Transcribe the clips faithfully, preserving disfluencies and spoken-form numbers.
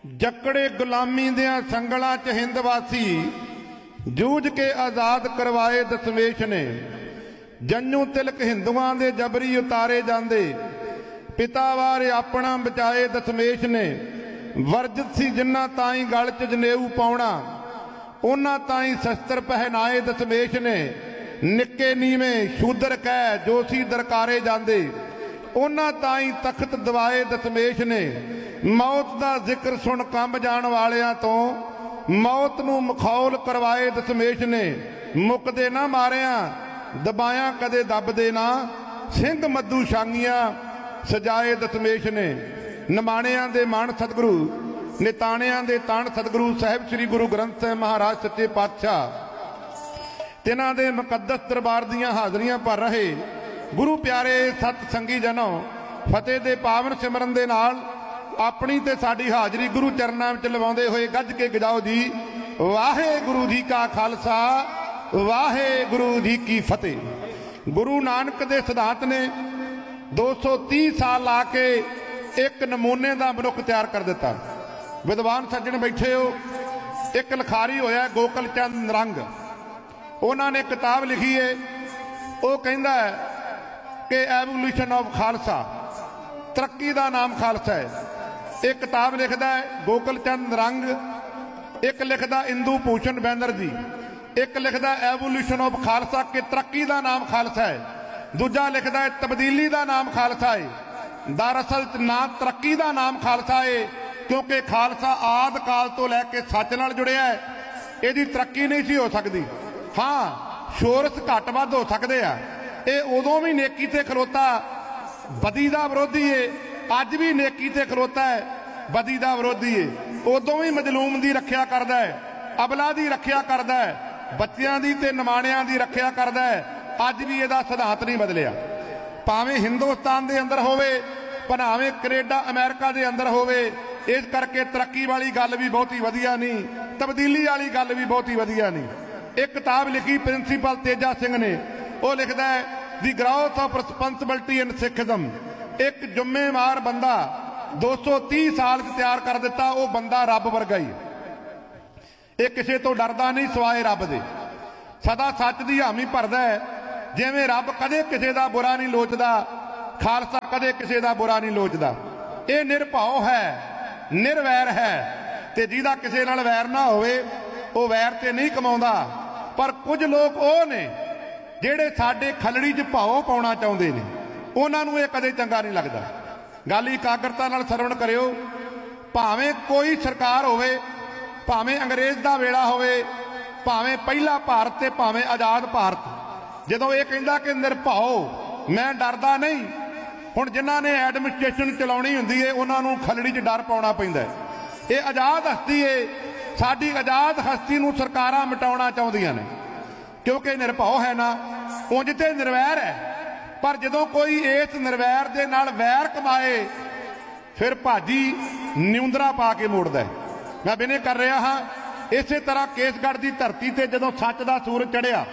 जकड़े गुलामी दियां संगलां च हिंदवासी जूझ के आज़ाद करवाए दशमेश ने। जन्नू तिलक हिंदुआं दे जबरी उतारे जांदे, पिता वारे अपना बचाए दशमेश ने। वर्जित सी जिन्ना ताई गल च जनेऊ पाउणा, उन्हां ताई शस्त्र पहनाए दशमेश ने। निक्के नीवें शूदर कह जो सी दरकारे जांदे, उन्हां ताई तख्त दवाए दशमेश ने। मौत दा जिक्र सुन कंब जाण वालियां तो मौत नूं मखौल करवाए दशमेश ने। मुकदे ना मारिया दबाया कदे दबदे ना, सिंह मद्दू छांगियां सजाए दशमेश ने। निमाणियां दे मन सतगुरु, निताणियां दे ताण सतगुरु साहिब श्री गुरु ग्रंथ साहिब महाराज सच्चे पातशाह तिन्हां दे मुकद्दस दरबार दीयां हाज़रियां भर रहे गुरु प्यारे सत संगी जनों, फतेह दे पावन सिमरन दे नाल अपनी ते साडी हाज़री गुरु चरनां विच लवाउंदे होए गज के गजाओ जी वाहेगुरु जी का खालसा वाहेगुरु जी की फतेह। गुरु नानक दे सिद्धांत ने दो सौ तीस साल ला के एक नमूने का मनुख तैयार कर दिता। विद्वान सज्जन बैठे हो, एक लिखारी होया गोकल चंद निरंग, उन्होंने किताब लिखी है, वो कहता है कि एवोल्यूशन ऑफ खालसा, तरक्की का नाम खालसा है। एक किताब लिखता है गोकल चंद निरंग, एक लिखता इंदू भूषण बैनर्जी, एक लिखता एवोल्यूशन ऑफ खालसा कि तरक्की का नाम खालसा है, दूजा लिखता है तब्दीली का नाम खालसा है। दरअसल ना तरक्की का नाम खालसा है क्योंकि खालसा आद काल तो लैके सच नाल जुड़िया है, यदि तरक्की नहीं सी हो सकती। हाँ शोरस घट वध हो सकते हैं, ये उदों भी नेकी ते खलोता बदी का विरोधी है, अज भी नेकी ते खलोता है बदी का विरोधी है। उदों भी मजलूम की रखिया करता है, अबला की रखिया करता है, बच्चों की ते निमाणियां की रखिया करता है। अज भी यदा सिद्धांत नहीं बदलिया, भावें हिंदुस्तान के अंदर होवे भावें कनेडा अमेरिका के अंदर होवे। इस करके तरक्की वाली गल भी बहुती वधिया नहीं, तब्दीली वाली गल भी बहुती वधिया नहीं। एक किताब लिखी प्रिंसीपल तेजा सिंह ने, वो लिखता है दी growth of responsibility in Sikhism. एक जिम्मेवार बंदा दो सौ तीस साल तैयार कर दिता, वो बंदा रब वर्गा ही, ये किसी तो डरदा नहीं सिवाए रब दे, सदा सच की हामी भरदा है। जिवें रब कदे किसी का बुरा नहीं लोचदा, खालसा कदे किसी का बुरा नहीं लोचदा। ये निरभाव है, निरवैर है, ते जिहदा किसी नाल वैर ना होवे वो वैर ते नहीं कमाउंदा। पर कुछ लोग वो ने जिहड़े साडे खलड़ी च भाव पाउणा चाहुंदे ने, उन्हां नूं ये कदे चंगा नहीं लगदा। गल एकाग्रता नाल सरवण करियो, भावें कोई सरकार होवे, भावें अंग्रेज़ दा वेला होवे, भावें पहला भारत ते भावें आज़ाद भारत, जदों ये कहंदा कि निरभाव मैं डरदा नहीं, हुण जिन्हां ने एडमिनिस्ट्रेशन चलाउणी हुंदी है उन्हां नूं खलड़ी च डर पाउणा पैंदा है। ये आज़ाद हस्ती है, साडी आज़ाद हस्ती नूं सरकारां मिटाउणा चाहुंदियां ने क्योंकि निरभाव है ना, उंज ते निरवैर है। पर जदों कोई इस निरवैर दे नाल वैर कमाए फिर भाजी न्यूंदरा पा के मोड़दा है। मैं बिने कर रहा हाँ, इसे तरह केसगढ़ की धरती से जदों सच का सूरज चढ़िया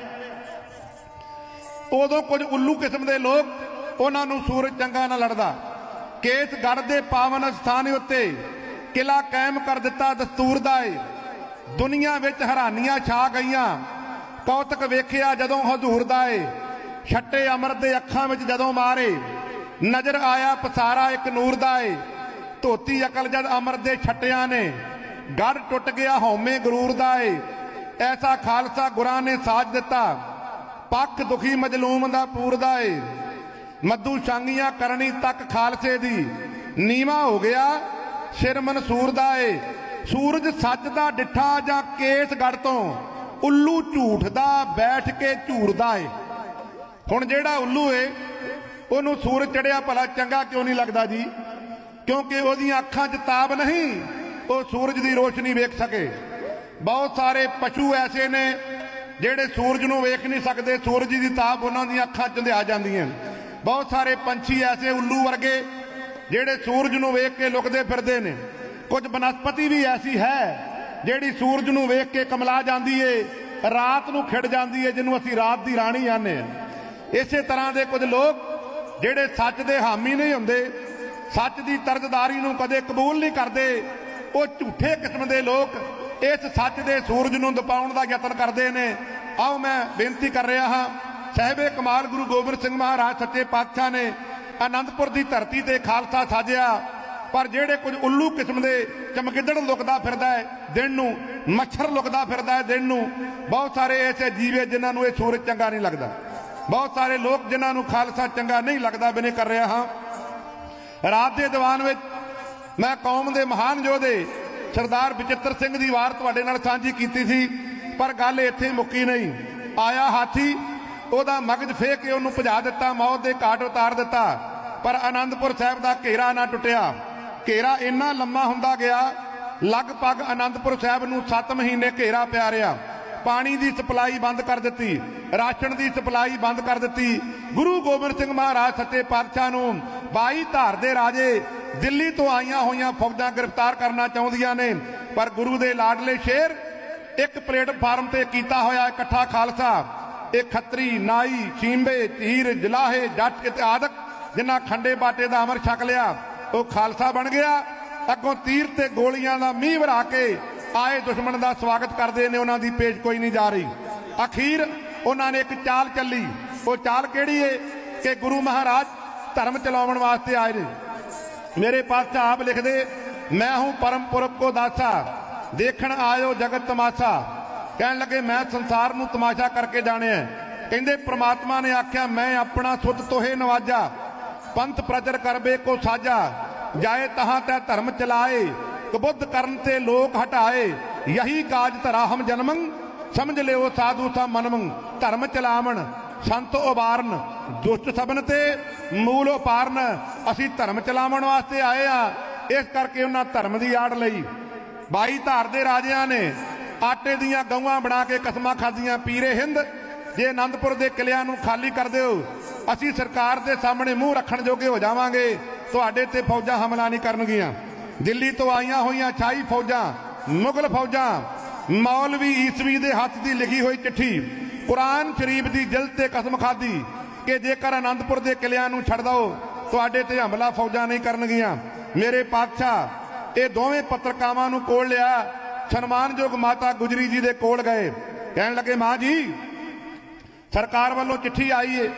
उदों कुछ उल्लू किस्म के लोग उन्होंने सूरज चंगा ना लड़दा। केसगढ़ के पावन स्थान उत्ते किला कायम कर दिता दस्तूर दा है। दुनिया विच हैरानियां छा गईयां, कौतक वेखिया जदों हजूर दा है। छट्टे अमर दे अखां विच जदों मारे, नज़र आया पसारा एक नूर दा है। धोती अकल जद अमर दे छट्टियां ने, गढ़ टुट गया हौमे गरूर दा है। ऐसा खालसा गुरां ने साज दिता, पख दुखी मजलूम दा पूरदा है। मद्दू छांगियां करनी तक खालसे दी, नीवा हो गया सिर मनसूर दा है। सूरज सच दा डिठा जां केसगढ़ तो, उल्लू झूठ दा बैठ के झूरदा है। हुण जिहड़ा उल्लू है उहनूं सूरज चढ़िया भला चंगा क्यों नहीं लगदा जी? क्योंकि उहदियां अखां च ताब नहीं, वो सूरज की रोशनी वेख सके। बहुत सारे पशु ऐसे ने जिहड़े सूरज नूं वेख नहीं सकते, सूरज की ताप उन्हां दी अखां च अंधिया जांदियां। बहुत सारे पंछी ऐसे उल्लू वर्गे जिहड़े सूरज नूं वेख के लुकदे फिरदे ने। कुछ बनस्पति भी ऐसी है जिहड़ी सूरज नूं वेख के कमला जांदी है, रात नूं खिड़ जांदी है, जिन्हों असीं रात दी राणी आने। इसे तरह के कुछ लोग जिहड़े सच दे हामी नहीं हुंदे, सच की तरजदारी नूं कदे कबूल नहीं करते, ਉਹ ਝੂਠੇ ਕਿਸਮ ਦੇ ਲੋਕ ਇਸ ਸੱਚ ਦੇ ਸੂਰਜ ਨੂੰ ਦਬਾਉਣ ਦਾ ਯਤਨ ਕਰਦੇ ਨੇ। ਆਓ ਮੈਂ ਬੇਨਤੀ ਕਰ ਰਿਹਾ ਹਾਂ, ਸਾਹਿਬੇ ਕਮਾਲ ਗੁਰੂ ਗੋਬਿੰਦ ਸਿੰਘ ਮਹਾਰਾਜ ਸੱਚੇ ਪਾਤਸ਼ਾਹ ਨੇ ਆਨੰਦਪੁਰ ਦੀ ਧਰਤੀ ਤੇ ਖਾਲਸਾ ਸਾਜਿਆ, ਪਰ ਜਿਹੜੇ ਕੁਝ ਉੱਲੂ ਕਿਸਮ ਦੇ ਚਮਗਿੱਦੜ ਲੁਕਦਾ ਫਿਰਦਾ ਹੈ ਦਿਨ ਨੂੰ, ਮੱਛਰ ਲੁਕਦਾ ਫਿਰਦਾ ਹੈ ਦਿਨ ਨੂੰ, ਬਹੁਤ ਸਾਰੇ ਐਸੇ ਜੀਵੇ ਜਿਨ੍ਹਾਂ ਨੂੰ ਇਹ ਸੂਰਜ ਚੰਗਾ ਨਹੀਂ ਲੱਗਦਾ, ਬਹੁਤ ਸਾਰੇ ਲੋਕ ਜਿਨ੍ਹਾਂ ਨੂੰ ਖਾਲਸਾ ਚੰਗਾ ਨਹੀਂ ਲੱਗਦਾ। ਬਿਨੇ ਕਰ ਰਿਹਾ ਹਾਂ, ਰਾਤ ਦੇ ਦੀਵਾਨ ਵਿੱਚ ਮੈਂ ਕੌਮ ਦੇ ਮਹਾਨ ਯੋਧੇ ਸਰਦਾਰ ਬਚਿੱਤਰ ਸਿੰਘ ਦੀ ਵਾਰ ਤੁਹਾਡੇ ਨਾਲ ਸਾਂਝੀ ਕੀਤੀ ਸੀ, ਪਰ ਗੱਲ ਇੱਥੇ ਮੁੱਕੀ ਨਹੀਂ। ਆਇਆ ਹਾਥੀ, ਉਹਦਾ ਮਗਜ ਫੇਕ ਕੇ ਉਹਨੂੰ ਭਜਾ ਦਿੱਤਾ, ਮੌਤ ਦੇ ਘਾਟ ਉਤਾਰ ਦਿੱਤਾ, ਪਰ ਆਨੰਦਪੁਰ ਸਾਹਿਬ ਦਾ ਘੇਰਾ ਨਾ ਟੁੱਟਿਆ। ਘੇਰਾ ਇੰਨਾ ਲੰਮਾ ਹੁੰਦਾ ਗਿਆ, ਲਗਭਗ ਆਨੰਦਪੁਰ ਸਾਹਿਬ ਨੂੰ ਸੱਤ ਮਹੀਨੇ ਘੇਰਾ ਪਿਆ ਰਿਹਾ। ਪਾਣੀ ਦੀ ਸਪਲਾਈ ਬੰਦ ਕਰ ਦਿੱਤੀ, ਰਾਸ਼ਨ ਦੀ ਸਪਲਾਈ ਬੰਦ ਕਰ ਦਿੱਤੀ। ਗੁਰੂ ਗੋਬਿੰਦ ਸਿੰਘ ਮਹਾਰਾਜ ਸੱਚੇ ਪਾਤਸ਼ਾਹ ਨੂੰ ਬਾਈ ਧਾਰ ਦੇ ਰਾਜੇ ਦਿੱਲੀ ਤੋਂ ਆਈਆਂ ਹੋਈਆਂ ਫੌਜਾਂ ਗ੍ਰਿਫਤਾਰ ਕਰਨਾ ਚਾਹੁੰਦੀਆਂ ਨੇ, ਪਰ ਗੁਰੂ ਦੇ ਲਾਡਲੇ ਸ਼ੇਰ ਇੱਕ ਪਲੇਟਫਾਰਮ ਤੇ ਕੀਤਾ ਹੋਇਆ ਇਕੱਠਾ ਖਾਲਸਾ, ਇਹ ਖੱਤਰੀ, ਨਾਈ, ਸ਼ੀਂਬੇ, ਧੀਰ, ਜਲਾਹੇ, ਜੱਟ ਇਤਿਆਦਿਕ ਜਿਨ੍ਹਾਂ ਖੰਡੇ ਬਾਟੇ ਦਾ ਅਮਰ ਛਕ ਲਿਆ, ਉਹ ਖਾਲਸਾ ਬਣ ਗਿਆ। ਅੱਗੋਂ ਤੀਰ ਤੇ ਗੋਲੀਆਂ ਦਾ ਮੀਂਹ ਵਰਾ ਕੇ ਆਏ ਦੁਸ਼ਮਣ ਦਾ ਸਵਾਗਤ ਕਰਦੇ ਨੇ, ਉਹਨਾਂ ਦੀ ਪੇਸ਼ ਕੋਈ ਨਹੀਂ ਜਾ ਰਹੀ। ਅਖੀਰ ਉਹਨਾਂ ਨੇ ਇੱਕ ਚਾਲ ਚੱਲੀ, ਉਹ ਚਾਲ ਕਿਹੜੀ ਏ ਕਿ ਗੁਰੂ ਮਹਾਰਾਜ ਧਰਮ ਚਲਾਉਣ ਵਾਸਤੇ ਆਏ ਨੇ। ਮੇਰੇ ਪਾਤਸ਼ਾਹ ਆਪ ਲਿਖਦੇ, ਮੈਂ ਹੂੰ ਪਰਮ ਪੁਰਖ ਕੋ ਦਾਸਾ, ਦੇਖਣ ਆਇਓ ਜਗਤ ਤਮਾਸ਼ਾ। ਕਹਿਣ ਲੱਗੇ ਮੈਂ ਸੰਸਾਰ ਨੂੰ ਤਮਾਸ਼ਾ ਕਰਕੇ ਜਾਣਿਆ। ਕਹਿੰਦੇ ਪ੍ਰਮਾਤਮਾ ਨੇ ਆਖਿਆ, ਮੈਂ ਆਪਣਾ ਸੁਤ ਤੋਹੇ ਨਵਾਜਾ, ਪੰਥ ਪ੍ਰਚਰ ਕਰਬੇ ਕੋ ਸਾਜਾ, ਜਾਏ ਤਹਾਂ ਤੈ ਧਰਮ ਚਲਾਏ, ਕਬੁੱਧ ਕਰਨ ਤੇ ਲੋਕ ਹਟਾਏ, ਯਹੀ ਕਾਜ ਧਰਾ ਹਮ ਜਨਮੰ, ਸਮਝ ਲਿਓ ਸਾਧੂ ਸਾ ਮਨਮੰ। ਧਰਮ ਚਲਾਵਣ, ਸੰਤ ਉਬਾਰਨ, ਦੁਸ਼ਟ ਸਬਨ ਤੇ ਮੂਲ ਉਪਾਰਨ। ਅਸੀਂ ਧਰਮ ਚਲਾਵਣ ਵਾਸਤੇ ਆਏ ਆ, ਇਸ ਕਰਕੇ ਉਹਨਾਂ ਧਰਮ ਦੀ ਆੜ ਲਈ ਬਾਈ ਧਾਰ ਦੇ ਰਾਜਿਆਂ ਨੇ ਆਟੇ ਦੀਆਂ ਗਊਆਂ ਬਣਾ ਕੇ ਕਸਮਾਂ ਖਾਧੀਆਂ। ਪੀਰੇ ਹਿੰਦ, ਜੇ ਆਨੰਦਪੁਰ ਦੇ ਕਿਲਿਆਂ ਨੂੰ ਖਾਲੀ ਕਰ ਦਿਓ, ਅਸੀਂ ਸਰਕਾਰ ਦੇ ਸਾਹਮਣੇ ਮੂੰਹ ਰੱਖਣ ਜੋਗੇ ਹੋ ਜਾਵਾਂਗੇ, ਤੁਹਾਡੇ ਤੇ ਫੌਜਾਂ ਹਮਲਾ ਨਹੀਂ ਕਰਨਗੀਆਂ। ਦਿੱਲੀ ਤੋਂ ਆਈਆਂ ਹੋਈਆਂ ਛਾਈ ਫੌਜਾਂ, ਮੁਗਲ ਫੌਜਾਂ, ਮੌਲਵੀ ਈਸਵੀ ਦੇ ਹੱਥ ਦੀ ਲਿਖੀ ਹੋਈ ਚਿੱਠੀ, ਕੁਰਾਨ ਸ਼ਰੀਫ ਦੀ ਜਿਲਦ ਤੇ ਕਸਮ ਖਾਧੀ ਕਿ ਜੇਕਰ ਆਨੰਦਪੁਰ ਦੇ ਕਿਲਿਆਂ ਨੂੰ ਛੱਡ ਦਿਓ, ਤੁਹਾਡੇ ਤੇ ਹਮਲਾ ਫੌਜਾਂ ਨਹੀਂ ਕਰਨਗੀਆਂ। ਮੇਰੇ ਪਾਤਸ਼ਾਹ ਇਹ ਦੋਵੇਂ ਪੱਤਰਕਾਵਾਂ ਨੂੰ ਕੋਲ ਲਿਆ, ਸਨਮਾਨਯੋਗ ਮਾਤਾ ਗੁਜਰੀ ਜੀ ਦੇ ਕੋਲ ਗਏ। ਕਹਿਣ ਲੱਗੇ, ਮਾਂ ਜੀ ਸਰਕਾਰ ਵੱਲੋਂ ਚਿੱਠੀ ਆਈ ਏ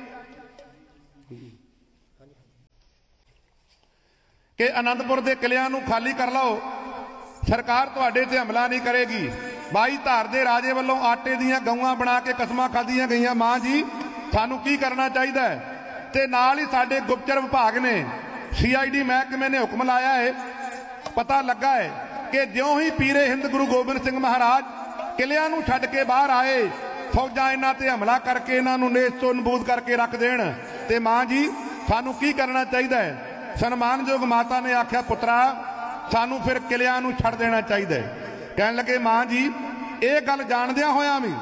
ਕਿ ਆਨੰਦਪੁਰ ਦੇ ਕਿਲਿਆਂ ਨੂੰ ਖਾਲੀ ਕਰ ਲਓ, ਸਰਕਾਰ ਤੁਹਾਡੇ ਤੇ ਹਮਲਾ ਨਹੀਂ ਕਰੇਗੀ। ਬਾਈ ਧਾਰ ਦੇ ਰਾਜੇ ਵੱਲੋਂ ਆਟੇ ਦੀਆਂ ਗਊਆਂ ਬਣਾ ਕੇ ਕਸਮਾਂ ਖਾਧੀਆਂ ਗਈਆਂ। ਮਾਂ ਜੀ ਸਾਨੂੰ ਕੀ ਕਰਨਾ ਚਾਹੀਦਾ ਹੈ? ਤੇ ਨਾਲ ਹੀ ਸਾਡੇ ਗੁਪਤਚਰ ਵਿਭਾਗ ਨੇ, ਸੀ ਆਈ ਡੀ ਮਹਿਕਮੇ ਨੇ ਹੁਕਮ ਲਾਇਆ ਹੈ, ਪਤਾ ਲੱਗਾ ਹੈ ਕਿ ਜਿਉਂ ਹੀ ਪੀਰੇ ਹਿੰਦ ਗੁਰੂ ਗੋਬਿੰਦ ਸਿੰਘ ਮਹਾਰਾਜ ਕਿਲਿਆਂ ਨੂੰ ਛੱਡ ਕੇ ਬਾਹਰ ਆਏ, ਫੌਜਾਂ ਇਹਨਾਂ ਤੇ ਹਮਲਾ ਕਰਕੇ ਇਹਨਾਂ ਨੂੰ ਨੇਸ ਤੋਂ ਨਬੂਦ ਕਰਕੇ ਰੱਖ ਦੇਣ। ਤੇ ਮਾਂ ਜੀ ਸਾਨੂੰ ਕੀ ਕਰਨਾ ਚਾਹੀਦਾ ਹੈ? ਸਨਮਾਨਯੋਗ ਮਾਤਾ ਨੇ ਆਖਿਆ, ਪੁੱਤਰਾ ਸਾਨੂੰ ਫਿਰ ਕਿਲਿਆਂ ਨੂੰ ਛੱਡ ਦੇਣਾ ਚਾਹੀਦਾ ਹੈ। ਕਹਿਣ ਲੱਗੇ, ਮਾਂ ਜੀ ਇਹ ਗੱਲ ਜਾਣਦਿਆਂ ਹੋਇਆਂ ਵੀ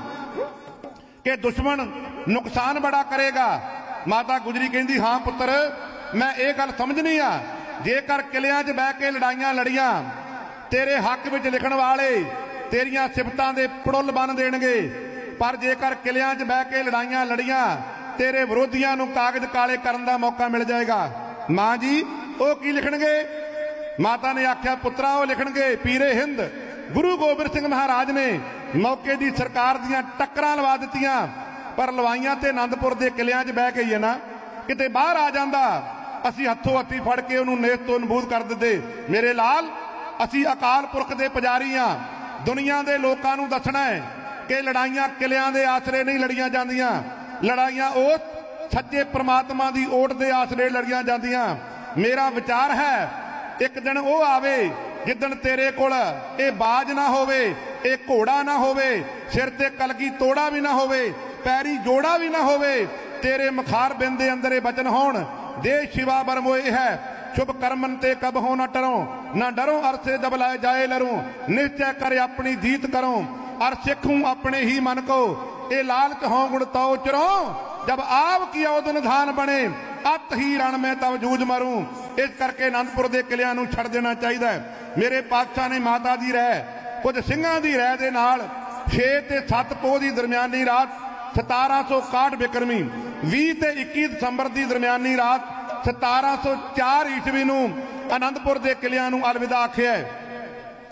ਕਿ ਦੁਸ਼ਮਣ ਨੁਕਸਾਨ ਬੜਾ ਕਰੇਗਾ। ਮਾਤਾ ਗੁਜਰੀ ਕਹਿੰਦੀ, ਹਾਂ ਪੁੱਤਰ ਮੈਂ ਇਹ ਗੱਲ ਸਮਝਣੀ ਆ, ਜੇਕਰ ਕਿਲਿਆਂ 'ਚ ਬਹਿ ਕੇ ਲੜਾਈਆਂ ਲੜੀਆਂ, ਤੇਰੇ ਹੱਕ ਵਿੱਚ ਲਿਖਣ ਵਾਲੇ ਤੇਰੀਆਂ ਸਿਫਤਾਂ ਦੇ ਪੜੁੱਲ ਬੰਨ ਦੇਣਗੇ, ਪਰ ਜੇਕਰ ਕਿਲਿਆਂ 'ਚ ਬਹਿ ਕੇ ਲੜਾਈਆਂ ਲੜੀਆਂ, ਤੇਰੇ ਵਿਰੋਧੀਆਂ ਨੂੰ ਕਾਗਜ਼ ਕਾਲੇ ਕਰਨ ਦਾ ਮੌਕਾ ਮਿਲ ਜਾਏਗਾ। ਮਾਂ ਜੀ ਉਹ ਕੀ ਲਿਖਣਗੇ? ਮਾਤਾ ਨੇ ਆਖਿਆ, ਪੁੱਤਰਾ ਉਹ ਲਿਖਣਗੇ, ਪੀਰੇ ਹਿੰਦ ਗੁਰੂ ਗੋਬਿੰਦ ਸਿੰਘ ਮਹਾਰਾਜ ਨੇ ਮੌਕੇ ਦੀ ਸਰਕਾਰ ਦੀਆਂ ਟੱਕਰਾਂ ਲਵਾ ਦਿੱਤੀਆਂ, ਪਰ ਲਵਾਈਆਂ ਤੇ ਆਨੰਦਪੁਰ ਦੇ ਕਿਲਿਆਂ 'ਚ ਬਹਿ ਕੇ ਹੀ ਹੈ ਨਾ, ਕਿਤੇ ਬਾਹਰ ਆ ਜਾਂਦਾ ਅਸੀਂ ਹੱਥੋਂ ਹੱਥੀ ਫੜ ਕੇ ਉਹਨੂੰ ਨੇਸ ਤੋਂ ਨਬੂਦ ਕਰ ਦਿੰਦੇ। ਮੇਰੇ ਲਾਲ ਅਸੀਂ ਅਕਾਲ ਪੁਰਖ ਦੇ ਪੁਜਾਰੀ ਹਾਂ, ਦੁਨੀਆ ਦੇ ਲੋਕਾਂ ਨੂੰ ਦੱਸਣਾ ਹੈ ਕਿ ਲੜਾਈਆਂ ਕਿਲਿਆਂ ਦੇ ਆਸਰੇ ਨਹੀਂ ਲੜੀਆਂ ਜਾਂਦੀਆਂ, ਲੜਾਈਆਂ ਉਸ ਸੱਚੇ ਪ੍ਰਮਾਤਮਾ ਦੀ ਓਟ ਦੇ ਆਸਰੇ ਲੜੀਆਂ ਜਾਂਦੀਆਂ। ਮੇਰਾ ਵਿਚਾਰ ਹੈ ਇੱਕ ਦਿਨ ਉਹ ਆਵੇ ਜਿੱਦਣ ਤੇਰੇ ਕੋਲ ਇਹ ਬਾਜ ਨਾ ਹੋਵੇ, ਇਹ ਘੋੜਾ ਨਾ ਹੋਵੇ, ਸਿਰ ਤੇ ਕਲਗੀ ਤੋੜਾ ਵੀ ਨਾ ਹੋਵੇ, ਪੈਰੀ ਜੋੜਾ ਵੀ ਨਾ ਹੋਵੇ, ਤੇਰੇ ਮਖਾਰ ਬਿੰਦ ਦੇ ਅੰਦਰ ਇਹ ਬਚਨ ਹੋਣ, ਦੇ ਸ਼ਿਵਾ ਬਰਮੋਏ ਹੈ शुभ कर्मन ते कब हो न टरो, न डरो अरसे जब लाए जाए लरूं, निश्चय कर अपनी जीत करो, और सिखूं अपने ही मन को, ये लालच हो गुण तो चरो, जब आप की ओदन धान बने, अत ही रण में तब जूझ मरूं। इस करके आनंदपुर के किलियां नूं छड़ देना चाहिए। मेरे पातशाह ने माता दी रह कुछ सिंघां दी रह दे नाल छे ते सत्त पोह दी दरमियानी रात सतारा सौ इकाहठ बिक्रमी ਵੀਹ ਤੇ ਇੱਕੀ ਦਸੰਬਰ ਦੀ ਦਰਮਿਆਨੀ ਰਾਤ सतारा सौ चार ईस्वी नूं आनंदपुर के किलियां नूं अलविदा आखिया।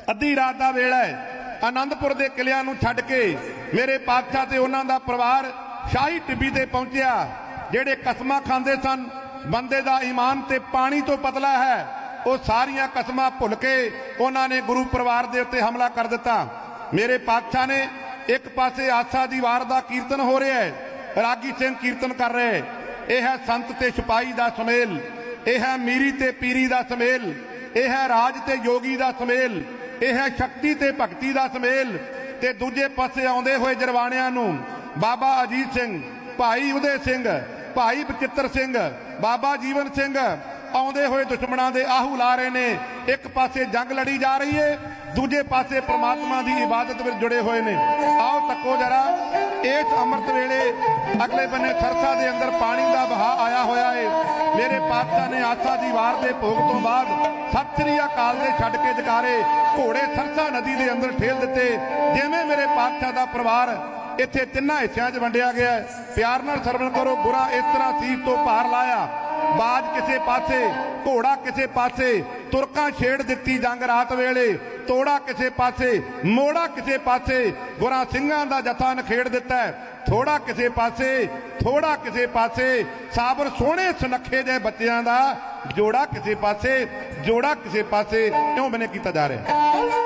ਅੱਧੀ ਰਾਤ ਦਾ ਵੇਲਾ ਹੈ। ਆਨੰਦਪੁਰ ਦੇ ਕਿਲਿਆਂ ਨੂੰ ਛੱਡ ਕੇ ਮੇਰੇ ਪਾਤਸ਼ਾਹ ਤੇ ਉਹਨਾਂ ਦਾ ਪਰਿਵਾਰ ਸ਼ਾਹੀ ਟਿੱਬੀ ਤੇ ਪਹੁੰਚਿਆ। ਜਿਹੜੇ ਕਸਮਾਂ ਖਾਂਦੇ ਸਨ ਬੰਦੇ ਦਾ ਈਮਾਨ ਤੇ ਪਾਣੀ ਤੋਂ ਪਤਲਾ ਹੈ, ਉਹ ਸਾਰੀਆਂ ਕਸਮਾਂ ਭੁੱਲ ਕੇ ਉਹਨਾਂ ਨੇ ਗੁਰੂ ਪਰਿਵਾਰ ਦੇ ਉੱਤੇ ਹਮਲਾ ਕਰ ਦਿੱਤਾ। ਮੇਰੇ ਪਾਤਸ਼ਾਹ ਨੇ ਇੱਕ ਪਾਸੇ ਆਸਾ ਦੀ ਵਾਰ ਦਾ ਕੀਰਤਨ ਹੋ ਰਿਹਾ ਹੈ, ਰਾਗੀ ਸਿੰਘ ਕੀਰਤਨ ਕਰ ਰਹੇ। ਇਹ ਹੈ ਸੰਤ ਤੇ ਸਿਪਾਹੀ ਦਾ ਸੁਮੇਲ, ਇਹ ਹੈ ਮੀਰੀ ਤੇ ਪੀਰੀ ਦਾ ਸੁਮੇਲ, ਇਹ ਹੈ ਰਾਜ ਤੇ ਯੋਗੀ ਦਾ ਸੁਮੇਲ, ਇਹ ਹੈ ਸ਼ਕਤੀ ਤੇ ਭਗਤੀ ਦਾ ਸੁਮੇਲ। ਤੇ ਦੂਜੇ ਪਾਸੇ ਆਉਂਦੇ ਹੋਏ ਜਰਵਾਣਿਆਂ ਨੂੰ ਬਾਬਾ ਅਜੀਤ ਸਿੰਘ, ਭਾਈ ਉਦੇ ਸਿੰਘ, ਭਾਈ ਬਚਿੱਤਰ ਸਿੰਘ, ਬਾਬਾ ਜੀਵਨ ਸਿੰਘ ਆਉਂਦੇ ਹੋਏ ਦੁਸ਼ਮਣਾਂ ਦੇ ਆਹੂ ਲਾ ਰਹੇ ਨੇ। ਇੱਕ ਪਾਸੇ ਜੰਗ ਲੜੀ ਜਾ ਰਹੀ ਹੈ, ਦੂਜੇ ਪਾਸੇ ਪ੍ਰਮਾਤਮਾ ਦੀ ਇਬਾਦਤ ਵਿੱਚ ਜੁੜੇ ਹੋਏ ਨੇ। ਆਓ ਤੱਕੋ ਜਰਾ, ਇਸ ਅੰਮ੍ਰਿਤ ਵੇਲੇ ਅਗਲੇ ਬੰਨੇ ਸਰਸਾ ਦੇ ਅੰਦਰ ਪਾਣੀ ਦਾ ਵਹਾਅ ਆਇਆ ਹੋਇਆ ਹੈ। ਮੇਰੇ ਪਾਤਸ਼ਾਹ ਨੇ ਆਸਾ ਦੀ ਵਾਰ ਦੇ ਭੋਗ ਤੋਂ ਬਾਅਦ ਸਤਿ ਸ੍ਰੀ ਅਕਾਲ ਦੇ ਛੱਡ ਕੇ ਜਕਾਰੇ ਘੋੜੇ ਸਰਸਾ ਨਦੀ ਦੇ ਅੰਦਰ ਠੇਲ ਦਿੱਤੇ। ਜਿਵੇਂ ਮੇਰੇ ਪਾਤਸ਼ਾਹ ਦਾ ਪਰਿਵਾਰ ਇੱਥੇ ਤਿੰਨਾਂ ਹਿੱਸਿਆਂ 'ਚ ਵੰਡਿਆ ਗਿਆ। ਪਿਆਰ ਨਾਲ ਸਰਵਣ ਕਰੋ। ਗੁਰਾਂ ਇਸ ਤਰ੍ਹਾਂ ਸੀਸ ਤੋਂ ਭਾਰ ਲਾਇਆ, ਬਾਜ ਕਿਸੇ ਪਾਸੇ, ਘੋੜਾ ਕਿਸੇ ਪਾਸੇ, ਤੁਰਕਾਂ ਛੇੜ ਦਿੱਤੀ ਜੰਗ ਰਾਤ ਵੇਲੇ, ਤੋੜਾ ਕਿਸੇ ਪਾਸੇ, ਮੋੜਾ ਕਿਸੇ ਪਾਸੇ, ਗੁਰਾਂ ਸਿੰਘਾਂ ਦਾ ਜਥਾ ਨਖੇੜ ਦਿੱਤਾ। ਥੋੜਾ ਕਿਸੇ ਪਾਸੇ, ਥੋੜਾ ਕਿਸੇ ਪਾਸੇ, ਸਾਬਰ ਸੋਹਣੇ ਸੁਨੱਖੇ ਜਿਹੇ ਬੱਚਿਆਂ ਦਾ ਜੋੜਾ ਕਿਸੇ ਪਾਸੇ, ਜੋੜਾ ਕਿਸੇ ਪਾਸੇ, ਇਉਂ ਬਨੇ ਕੀਤਾ ਜਾ ਰਿਹਾ।